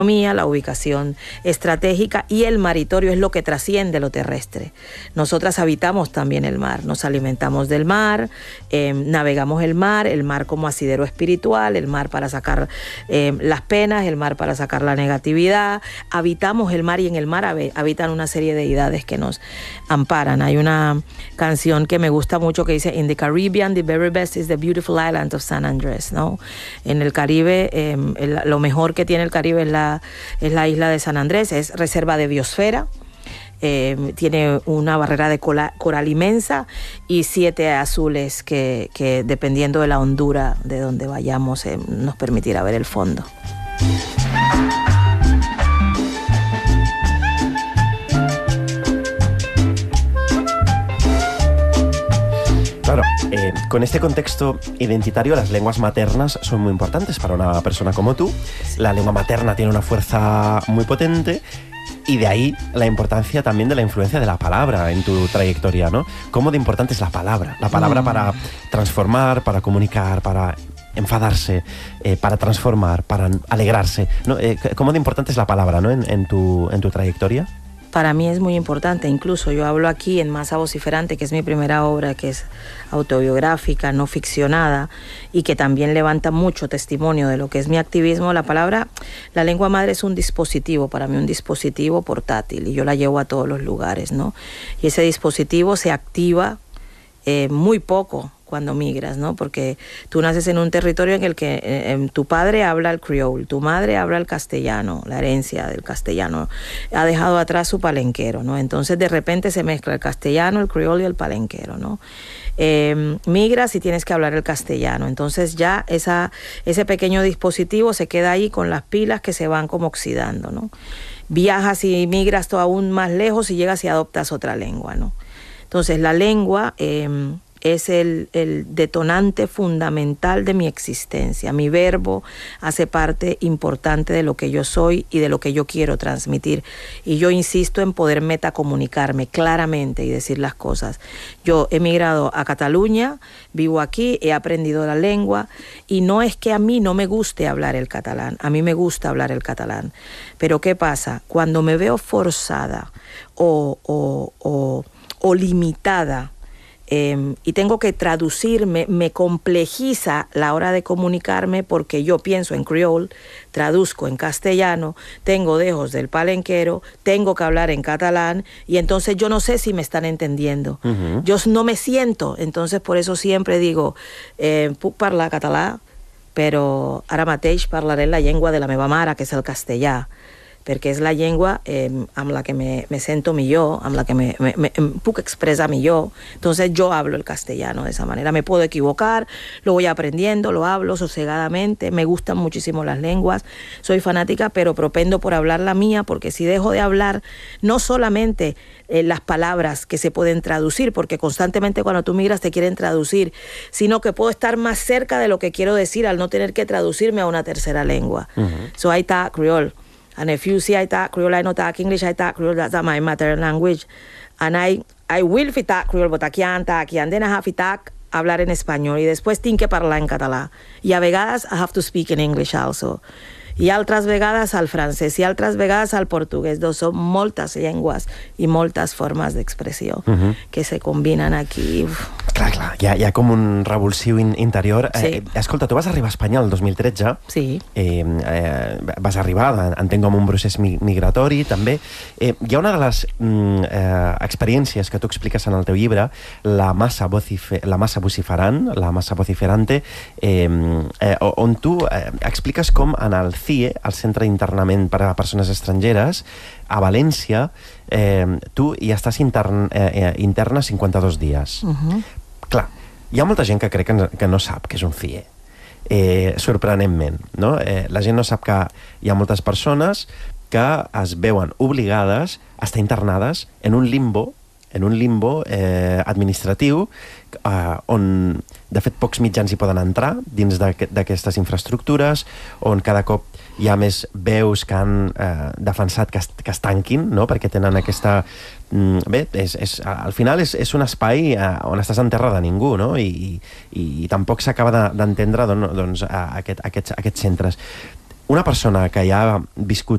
la ubicación estratégica y el maritorio es lo que trasciende lo terrestre. Nosotras habitamos también el mar, nos alimentamos del mar, navegamos el mar como asidero espiritual, el mar para sacar las penas, el mar para sacar la negatividad. Habitamos el mar y en el mar habitan una serie de deidades que nos amparan. Hay una canción que me gusta mucho que dice: In the Caribbean, the very best is the beautiful island of San Andrés, ¿no? En el Caribe, lo mejor que tiene el Caribe es la isla de San Andrés, es reserva de biosfera, tiene una barrera de coral inmensa y 7 azules que dependiendo de la hondura de donde vayamos nos permitirá ver el fondo. Claro, con este contexto identitario, las lenguas maternas son muy importantes para una persona como tú. La lengua materna tiene una fuerza muy potente y de ahí la importancia también de la influencia de la palabra en tu trayectoria, ¿no? ¿Cómo de importante es la palabra? La palabra para transformar, para comunicar, para enfadarse, para transformar, para alegrarse, ¿no? ¿Cómo de importante es la palabra, ¿no? en tu trayectoria? Para mí es muy importante, incluso yo hablo aquí en Masa Vociferante, que es mi primera obra, que es autobiográfica, no ficcionada, y que también levanta mucho testimonio de lo que es mi activismo. La lengua madre es un dispositivo, para mí un dispositivo portátil, y yo la llevo a todos los lugares, ¿no? Y ese dispositivo se activa muy poco cuando migras, ¿no? Porque tú naces en un territorio en el que tu padre habla el criol, tu madre habla el castellano, la herencia del castellano ha dejado atrás su palenquero, ¿no? Entonces de repente se mezcla el castellano, el criol y el palenquero, ¿no? Migras y tienes que hablar el castellano, entonces ya ese pequeño dispositivo se queda ahí con las pilas que se van como oxidando, ¿no? Viajas y migras aún más lejos y llegas y adoptas otra lengua, ¿no? Entonces la lengua es el detonante fundamental de mi existencia. Mi verbo hace parte importante de lo que yo soy y de lo que yo quiero transmitir. Y yo insisto en poder metacomunicarme claramente y decir las cosas. Yo he migrado a Cataluña, vivo aquí, he aprendido la lengua y no es que a mí no me guste hablar el catalán, a mí me gusta hablar el catalán. Pero ¿qué pasa? Cuando me veo forzada o limitada, y tengo que traducirme, me complejiza la hora de comunicarme porque yo pienso en criol, traduzco en castellano, tengo dejos del palenquero, tengo que hablar en catalán y entonces yo no sé si me están entendiendo. Yo no me siento, entonces por eso siempre digo, puc parlar català, però ara mateix parlaré la llengua de la meva mare, que és el castellà, perquè és la llengua amb la que me sento millor, amb la que me puc expresar millor. Entonces yo hablo el castellano de esa manera. Me puedo equivocar, lo voy aprendiendo, lo hablo sosegadamente, me gustan muchísimo las lenguas, soy fanática, pero propendo por hablar la mía, porque si dejo de hablar no solamente las palabras que se pueden traducir, porque constantemente cuando tú migras te quieren traducir, sino que puedo estar más cerca de lo que quiero decir al no tener que traducirme a una tercera lengua. So I talk Creole. And if you see I talk Creole, I don't talk English, I talk Creole, that's my maternal language. And I will fi talk Creole, but I can't talk, and then I have to talk, hablar en español, y després tinc que parlar en català. I a vegades I have to speak in English also. I altres vegades al francès, i altres vegades al portuguès. Són moltes llengües i moltes formes d'expressió que se combinen aquí. Clar, hi ha com un revulsiu interior. Sí. Escolta, tu vas arribar a Espanya el 2013. Sí. Vas arribar, entenc, com un procés migratori, també. Hi ha una de les experiències que tu expliques en el teu llibre, la massa vociferant, la massa vociferante, on tu expliques com en el CIE, el Centre d'Internament per a Persones Estrangeres, a València, tu hi estàs interna 52 dies. Clar, hi ha molta gent que crec que no sap què és un CIE. Sorprenentment, no? La gent no sap que hi ha moltes persones que es veuen obligades a estar internades en un limbo administratiu on, de fet, pocs mitjans hi poden entrar dins d'aquestes infraestructures, on cada cop hi ha més veus que han defensat que es tanquin, no? Perquè tenen aquesta... Bé, al final és un espai on estàs en terra de ningú, no? I tampoc s'acaba d'entendre aquests centres. Una persona que ja ha viscut